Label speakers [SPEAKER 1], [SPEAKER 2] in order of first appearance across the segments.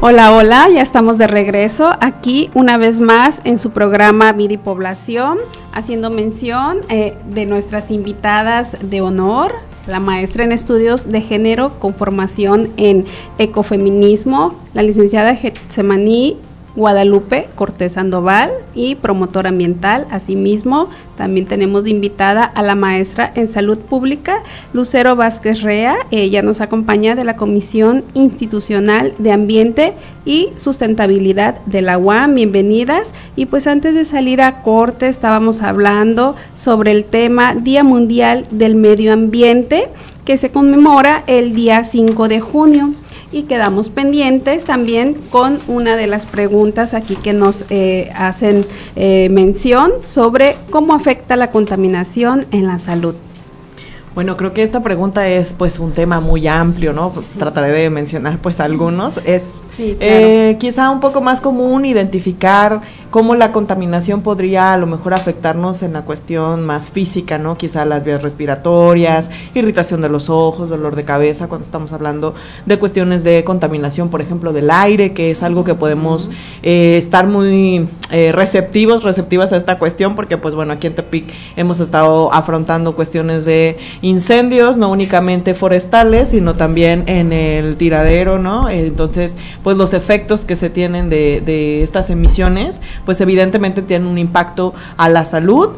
[SPEAKER 1] Hola, hola, ya estamos de regreso aquí una vez más en su programa Vida y Población, haciendo mención de nuestras invitadas de honor, la maestra en estudios de género con formación en ecofeminismo, la licenciada Getsemaní Guadalupe Cortés Sandoval, y promotora ambiental. Asimismo, también tenemos de invitada a la maestra en salud pública, Lucero Vázquez Rea. Ella nos acompaña de la Comisión Institucional de Ambiente y Sustentabilidad de la UAM. Bienvenidas. Y pues antes de salir a corte estábamos hablando sobre el tema Día Mundial del Medio Ambiente, que se conmemora el día 5 de junio. Y quedamos pendientes también con una de las preguntas aquí que nos hacen mención sobre cómo afecta la contaminación en la salud.
[SPEAKER 2] Bueno, creo que esta pregunta es pues un tema muy amplio, ¿no? Pues, sí. Trataré de mencionar pues algunos. Es sí, claro. Quizá un poco más común identificar cómo la contaminación podría a lo mejor afectarnos en la cuestión más física, ¿no? Quizá las vías respiratorias, irritación de los ojos, dolor de cabeza, cuando estamos hablando de cuestiones de contaminación, por ejemplo, del aire, que es algo que podemos estar muy receptivas a esta cuestión, porque pues bueno, aquí en Tepic hemos estado afrontando cuestiones de incendios, no únicamente forestales, sino también en el tiradero, ¿no? Entonces, pues los efectos que se tienen de estas emisiones, pues evidentemente tienen un impacto a la salud,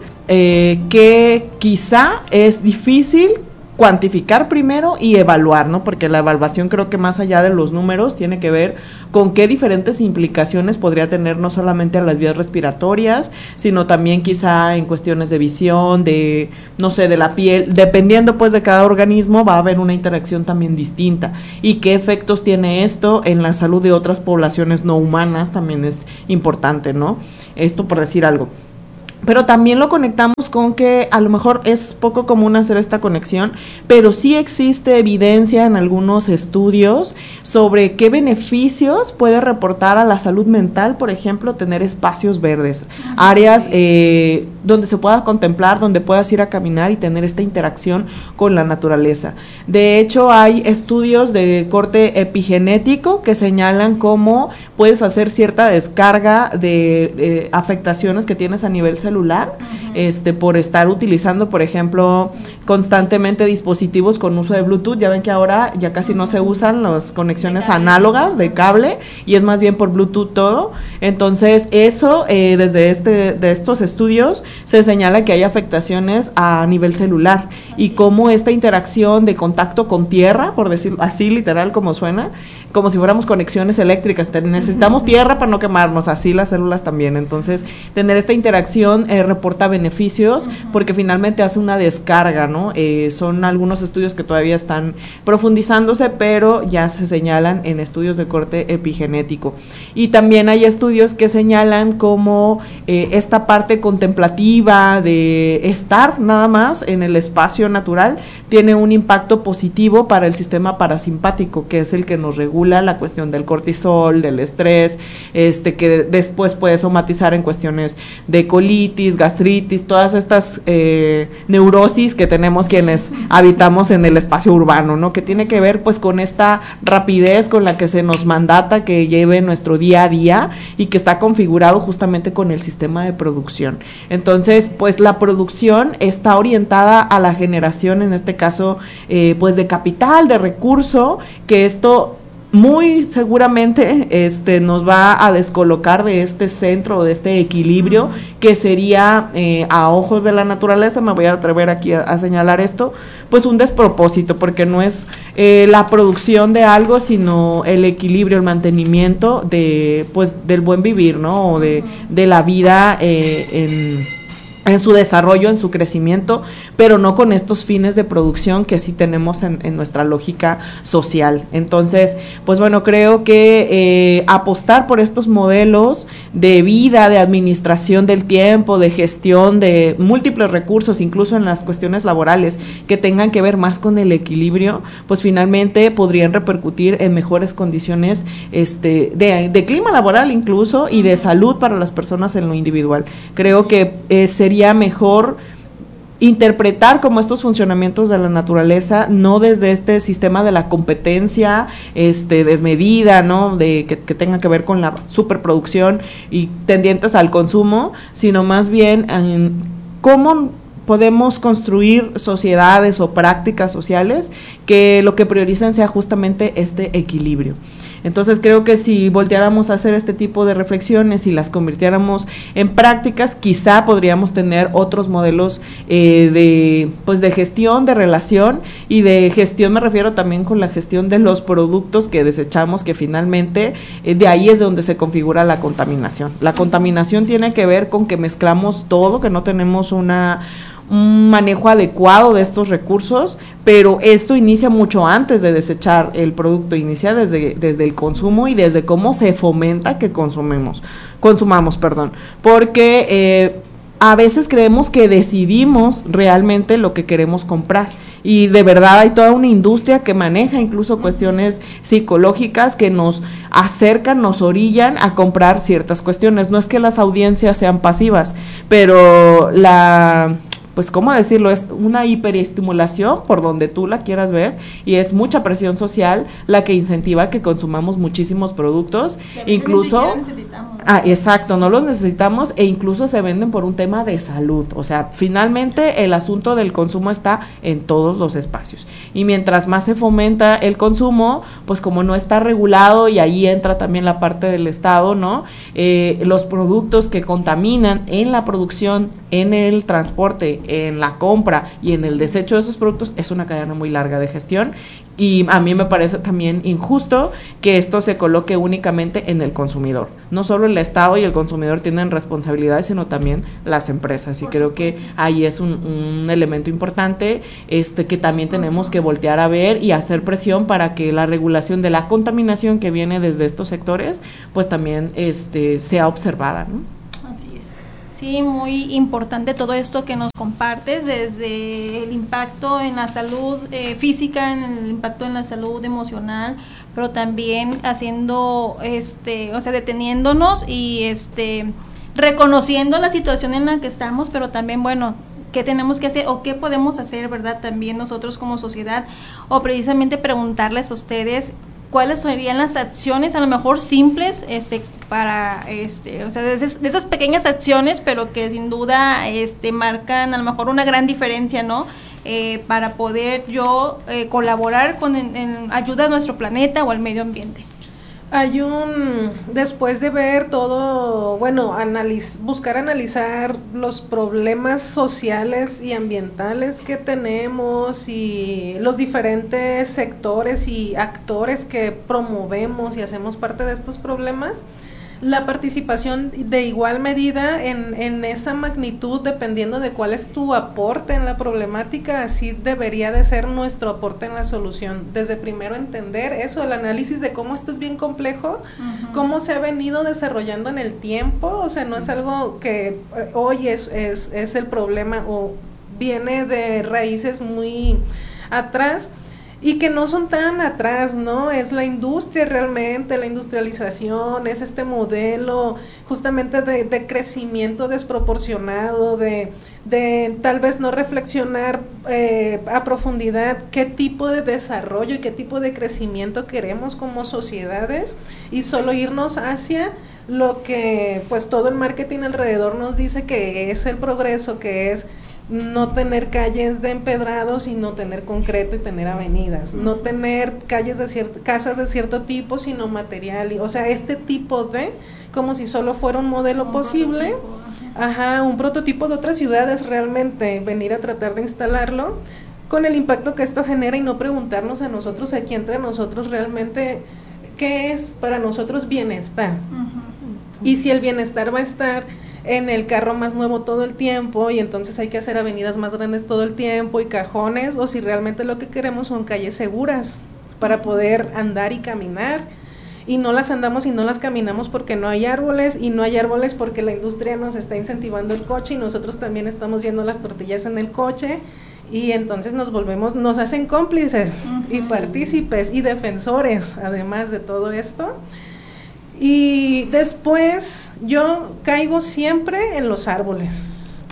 [SPEAKER 2] que quizá es difícil cuantificar primero y evaluar, ¿no? Porque la evaluación creo que más allá de los números tiene que ver con qué diferentes implicaciones podría tener no solamente a las vías respiratorias, sino también quizá en cuestiones de visión, de, no sé, de la piel, dependiendo pues de cada organismo va a haber una interacción también distinta, y qué efectos tiene esto en la salud de otras poblaciones no humanas también es importante, ¿no? Esto por decir algo. Pero también lo conectamos con que a lo mejor es poco común hacer esta conexión, pero sí existe evidencia en algunos estudios sobre qué beneficios puede reportar a la salud mental, por ejemplo, tener espacios verdes, áreas donde se pueda contemplar, donde puedas ir a caminar y tener esta interacción con la naturaleza. De hecho, hay estudios de corte epigenético que señalan cómo puedes hacer cierta descarga de afectaciones que tienes a nivel celular, por estar utilizando, por ejemplo, constantemente dispositivos con uso de Bluetooth. Ya ven que ahora ya casi no se usan las conexiones análogas de cable, y es más bien por Bluetooth todo. Entonces, eso, de estos estudios, se señala que hay afectaciones a nivel celular, y cómo esta interacción de contacto con tierra, por decirlo así, literal como suena, como si fuéramos conexiones eléctricas, necesitamos tierra para no quemarnos, así las células también. Entonces, tener esta interacción reporta beneficios, porque finalmente hace una descarga, ¿no? Son algunos estudios que todavía están profundizándose, pero ya se señalan en estudios de corte epigenético. Y también hay estudios que señalan cómo esta parte contemplativa de estar nada más en el espacio natural tiene un impacto positivo para el sistema parasimpático, que es el que nos regula la cuestión del cortisol, del estrés, que después puede somatizar en cuestiones de colitis, gastritis, todas estas neurosis que tenemos quienes habitamos en el espacio urbano, ¿no? Que tiene que ver pues con esta rapidez con la que se nos mandata que lleve nuestro día a día, y que está configurado justamente con el sistema de producción. Entonces, pues la producción está orientada a la generación, en este caso, pues de capital, de recurso, que esto muy seguramente nos va a descolocar de este centro, de este equilibrio, que sería, a ojos de la naturaleza, me voy a atrever aquí a señalar esto, pues un despropósito, porque no es la producción de algo, sino el equilibrio, el mantenimiento de pues del buen vivir, ¿no? O de la vida en su desarrollo, en su crecimiento, pero no con estos fines de producción que sí tenemos en nuestra lógica social. Entonces, pues bueno, creo que apostar por estos modelos de vida, de administración del tiempo, de gestión de múltiples recursos, incluso en las cuestiones laborales, que tengan que ver más con el equilibrio, pues finalmente podrían repercutir en mejores condiciones de clima laboral incluso, y de salud para las personas en lo individual. Creo que sería mejor interpretar como estos funcionamientos de la naturaleza, no desde este sistema de la competencia desmedida, ¿no? De que tenga que ver con la superproducción y tendientes al consumo, sino más bien en cómo podemos construir sociedades o prácticas sociales que lo que prioricen sea justamente este equilibrio. Entonces creo que si volteáramos a hacer este tipo de reflexiones y las convirtiéramos en prácticas, quizá podríamos tener otros modelos de gestión, de relación, y de gestión me refiero también con la gestión de los productos que desechamos, que finalmente de ahí es de donde se configura la contaminación. La contaminación tiene que ver con que mezclamos todo, que no tenemos un manejo adecuado de estos recursos, pero esto inicia mucho antes de desechar el producto, inicia desde el consumo y desde cómo se fomenta que consumamos, porque a veces creemos que decidimos realmente lo que queremos comprar, y de verdad hay toda una industria que maneja incluso cuestiones psicológicas que nos acercan, nos orillan a comprar ciertas cuestiones. No es que las audiencias sean pasivas, pero pues cómo decirlo, es una hiperestimulación por donde tú la quieras ver, y es mucha presión social la que incentiva que consumamos muchísimos productos, incluso exacto, no los necesitamos, e incluso se venden por un tema de salud. O sea, finalmente el asunto del consumo está en todos los espacios, y mientras más se fomenta el consumo, pues como no está regulado, y ahí entra también la parte del Estado, ¿no? Los productos que contaminan en la producción, en el transporte, en la compra y en el desecho de esos productos, es una cadena muy larga de gestión, y a mí me parece también injusto que esto se coloque únicamente en el consumidor. No solo el Estado y el consumidor tienen responsabilidades, sino también las empresas, y creo que ahí es un elemento importante que también tenemos que voltear a ver y hacer presión para que la regulación de la contaminación que viene desde estos sectores pues también sea observada, ¿no?
[SPEAKER 3] Sí, muy importante todo esto que nos compartes, desde el impacto en la salud física, en el impacto en la salud emocional, pero también haciendo, deteniéndonos y reconociendo la situación en la que estamos, pero también, bueno, qué tenemos que hacer o qué podemos hacer, ¿verdad? También nosotros como sociedad, o precisamente preguntarles a ustedes cuáles serían las acciones, a lo mejor simples, para, de esas pequeñas acciones, pero que sin duda, marcan a lo mejor una gran diferencia, ¿no? Para poder colaborar en ayuda a nuestro planeta o al medio ambiente.
[SPEAKER 4] Hay después de ver todo, bueno, buscar analizar los problemas sociales y ambientales que tenemos y los diferentes sectores y actores que promovemos y hacemos parte de estos problemas, la participación de igual medida en esa magnitud, dependiendo de cuál es tu aporte en la problemática, así debería de ser nuestro aporte en la solución. Desde primero entender eso, el análisis de cómo esto es bien complejo, cómo se ha venido desarrollando en el tiempo, o sea, no es algo que hoy es el problema o viene de raíces muy atrás, y que no son tan atrás, ¿no? Es la industria realmente, la industrialización, es este modelo justamente de crecimiento desproporcionado, de tal vez no reflexionar a profundidad qué tipo de desarrollo y qué tipo de crecimiento queremos como sociedades, y solo irnos hacia lo que pues todo el marketing alrededor nos dice que es el progreso, que es no tener calles de empedrados y no tener concreto y tener avenidas, no tener casas de cierto tipo, sino material, o sea, este tipo de, como si solo fuera un modelo posible, un prototipo de otras ciudades, realmente venir a tratar de instalarlo con el impacto que esto genera, y no preguntarnos a nosotros, aquí entre nosotros, realmente qué es para nosotros bienestar, y si el bienestar va a estar en el carro más nuevo todo el tiempo, y entonces hay que hacer avenidas más grandes todo el tiempo y cajones, o si realmente lo que queremos son calles seguras para poder andar y caminar, y no las andamos y no las caminamos porque no hay árboles, y no hay árboles porque la industria nos está incentivando el coche y nosotros también estamos yendo las tortillas en el coche, y entonces nos hacen cómplices y partícipes y defensores además de todo esto. Y después yo caigo siempre en los árboles.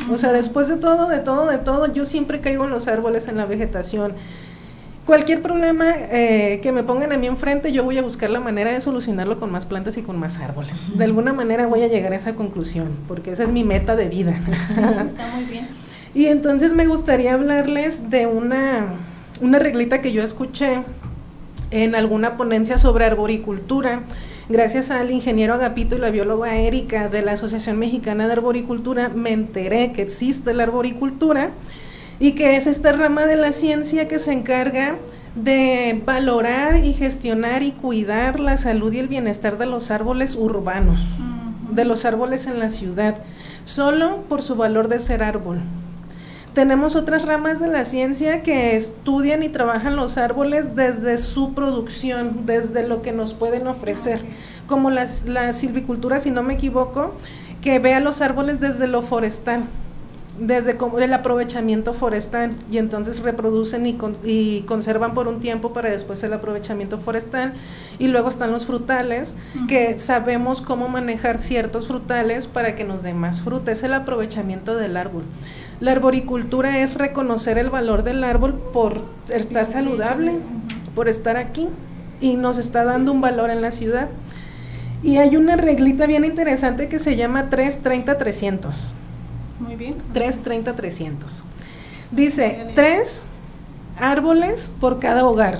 [SPEAKER 4] O sea, después de todo, yo siempre caigo en los árboles, en la vegetación. Cualquier problema que me pongan a mí enfrente, yo voy a buscar la manera de solucionarlo con más plantas y con más árboles. De alguna manera voy a llegar a esa conclusión, porque esa es mi meta de vida.
[SPEAKER 3] Está muy bien.
[SPEAKER 4] Y entonces me gustaría hablarles de una reglita que yo escuché en alguna ponencia sobre arboricultura, gracias al ingeniero Agapito y la bióloga Erika de la Asociación Mexicana de Arboricultura. Me enteré que existe la arboricultura y que es esta rama de la ciencia que se encarga de valorar y gestionar y cuidar la salud y el bienestar de los árboles urbanos, de los árboles en la ciudad, solo por su valor de ser árbol. Tenemos otras ramas de la ciencia que estudian y trabajan los árboles desde su producción, desde lo que nos pueden ofrecer, como la silvicultura, si no me equivoco, que ve a los árboles desde lo forestal, desde como el aprovechamiento forestal, y entonces reproducen y conservan por un tiempo para después el aprovechamiento forestal. Y luego están los frutales, que sabemos cómo manejar ciertos frutales para que nos den más fruta, es el aprovechamiento del árbol. La arboricultura es reconocer el valor del árbol por estar saludable, por estar aquí, y nos está dando un valor en la ciudad. Y hay una reglita bien interesante que se llama 3-30-300.
[SPEAKER 3] Muy bien.
[SPEAKER 4] 3-30-300. Dice, 3 árboles por cada hogar.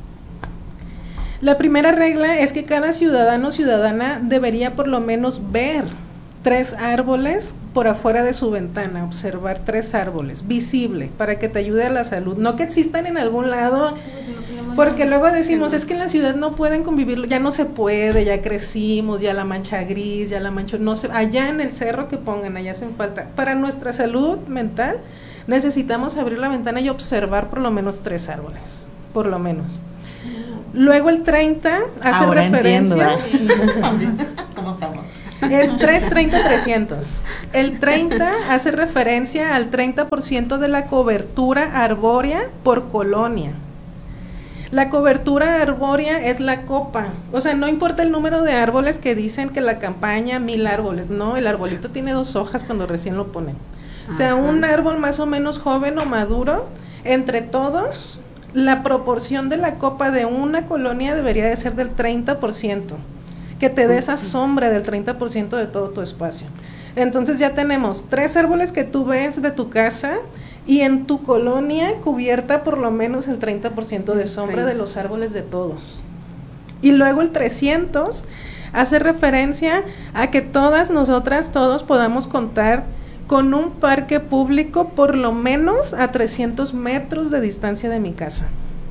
[SPEAKER 4] La primera regla es que cada ciudadano o ciudadana debería por lo menos ver 3 árboles por afuera de su ventana, observar 3 árboles, visible, para que te ayude a la salud, no que existan en algún lado, porque luego decimos, es que en la ciudad no pueden convivir, ya no se puede, ya crecimos, ya la mancha gris, ya la mancha, no sé, allá en el cerro que pongan, allá hacen falta. Para nuestra salud mental, necesitamos abrir la ventana y observar por lo menos 3 árboles, por lo menos. Luego el 30 hace
[SPEAKER 2] ahora
[SPEAKER 4] referencia.
[SPEAKER 2] Entiendo, ¿cómo estamos?
[SPEAKER 4] Es 3-30-300. El 30 hace referencia al 30% de la cobertura arbórea por colonia. La cobertura arbórea es la copa, o sea, no importa el número de árboles que dicen que la campaña 1000 árboles, no, el arbolito tiene 2 hojas cuando recién lo ponen. O sea, un árbol más o menos joven o maduro, entre todos, la proporción de la copa de una colonia debería de ser del 30%. Que te dé esa sombra del 30% de todo tu espacio. Entonces ya tenemos 3 árboles que tú ves de tu casa y en tu colonia cubierta por lo menos el 30% de sombra de los árboles de todos. Y luego el 300 hace referencia a que todas nosotras, todos podamos contar con un parque público por lo menos a 300 metros de distancia de mi casa.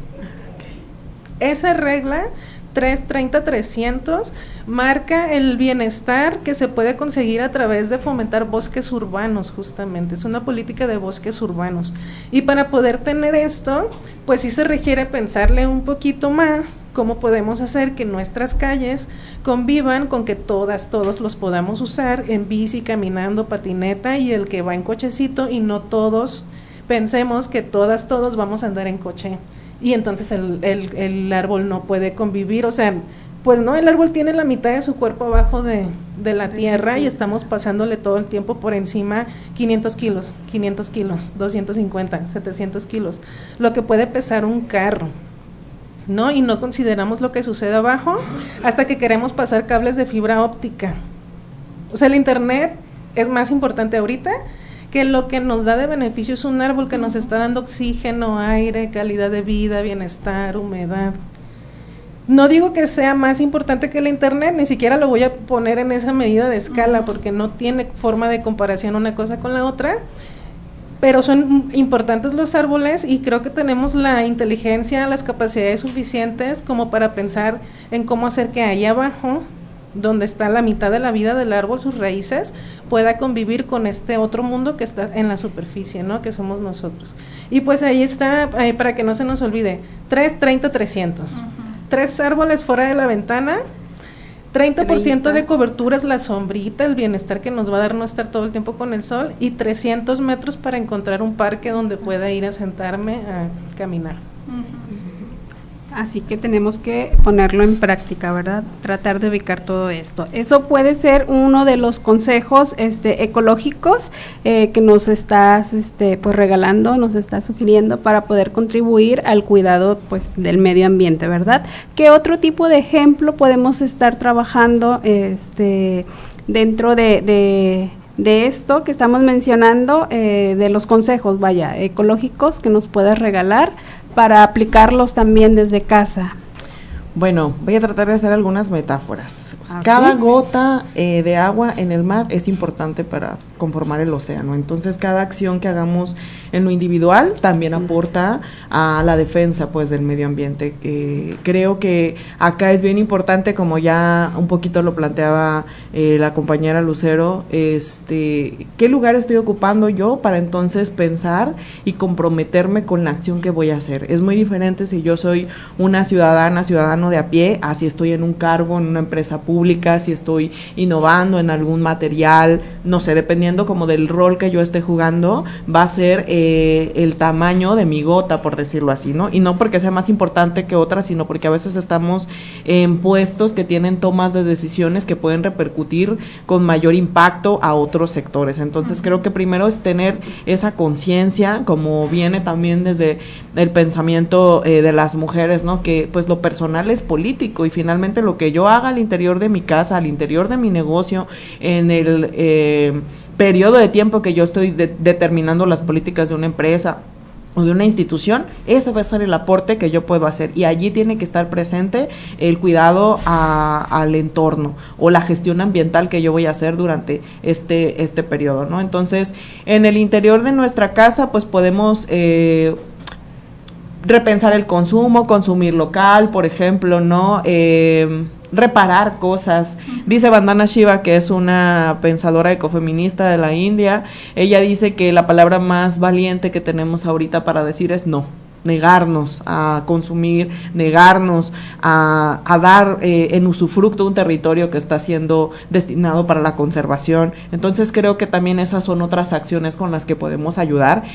[SPEAKER 4] Esa regla 3-30-300 marca el bienestar que se puede conseguir a través de fomentar bosques urbanos, justamente, es una política de bosques urbanos. Y para poder tener esto, pues sí se requiere pensarle un poquito más cómo podemos hacer que nuestras calles convivan con que todos los podamos usar en bici, caminando, patineta y el que va en cochecito, y no todos pensemos que todos vamos a andar en coche. Y entonces el árbol no puede convivir, o sea, pues no, el árbol tiene la mitad de su cuerpo abajo de la tierra y estamos pasándole todo el tiempo por encima 500 kilos, 250, 700 kilos, lo que puede pesar un carro, ¿no? Y no consideramos lo que sucede abajo hasta que queremos pasar cables de fibra óptica. O sea, el internet es más importante ahorita que lo que nos da de beneficio es un árbol que nos está dando oxígeno, aire, calidad de vida, bienestar, humedad. No digo que sea más importante que el internet, ni siquiera lo voy a poner en esa medida de escala, porque no tiene forma de comparación una cosa con la otra, pero son importantes los árboles y creo que tenemos la inteligencia, las capacidades suficientes como para pensar en cómo hacer que ahí abajo, donde está la mitad de la vida del árbol, sus raíces, pueda convivir con este otro mundo que está en la superficie, ¿no? Que somos nosotros. Y pues ahí está, para que no se nos olvide, 3-30-300. 3 árboles fuera de la ventana, 30% de cobertura es la sombrita, el bienestar que nos va a dar no estar todo el tiempo con el sol, y 300 metros para encontrar un parque donde pueda ir a sentarme a caminar.
[SPEAKER 1] Así que tenemos que ponerlo en práctica, ¿verdad? Tratar de ubicar todo esto. Eso puede ser uno de los consejos ecológicos que nos estás pues regalando, nos estás sugiriendo para poder contribuir al cuidado pues del medio ambiente, ¿verdad? ¿Qué otro tipo de ejemplo podemos estar trabajando dentro de esto que estamos mencionando, de los consejos, ecológicos que nos puedes regalar para aplicarlos también desde casa?
[SPEAKER 2] Bueno, voy a tratar de hacer algunas metáforas. Cada gota de agua en el mar es importante para conformar el océano. Entonces, cada acción que hagamos en lo individual también aporta a la defensa, pues, del medio ambiente. Creo que acá es bien importante, como ya un poquito lo planteaba la compañera Lucero, ¿qué lugar estoy ocupando yo para entonces pensar y comprometerme con la acción que voy a hacer? Es muy diferente si yo soy una ciudadano de a pie, a si estoy en un cargo, en una empresa pública, si estoy innovando en algún material, no sé, dependiendo como del rol que yo esté jugando, va a ser el tamaño de mi gota, por decirlo así, ¿no? Y no porque sea más importante que otra, sino porque a veces estamos en puestos que tienen tomas de decisiones que pueden repercutir con mayor impacto a otros sectores. Entonces, creo que primero es tener esa conciencia, como viene también desde el pensamiento de las mujeres, ¿no? Que pues lo personal es político y finalmente lo que yo haga al interior de mi casa, al interior de mi negocio, en el periodo de tiempo que yo estoy determinando las políticas de una empresa o de una institución, ese va a ser el aporte que yo puedo hacer, y allí tiene que estar presente el cuidado al entorno o la gestión ambiental que yo voy a hacer durante este periodo, ¿no? Entonces, en el interior de nuestra casa, pues podemos repensar el consumo, consumir local, por ejemplo, ¿no? Reparar cosas. Dice Vandana Shiva, que es una pensadora ecofeminista de la India, ella dice que la palabra más valiente que tenemos ahorita para decir es no. Negarnos a consumir, negarnos a dar en usufructo un territorio que está siendo destinado para la conservación. Entonces creo que también esas son otras acciones con las que podemos ayudar